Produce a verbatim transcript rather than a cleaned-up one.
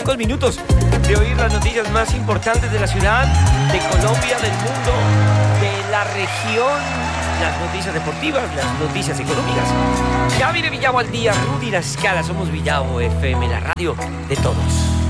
pocos minutos de oír las noticias más importantes de la ciudad, de Colombia, del mundo, de la región, las noticias deportivas, las noticias económicas. Ya viene Villavo al día, Rudy La Escala, somos Villavo F M, la radio de todos.